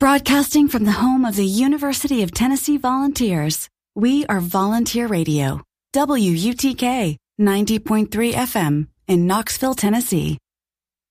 Broadcasting from the home of the University of Tennessee Volunteers, we are Volunteer Radio, WUTK 90.3 FM in Knoxville, Tennessee.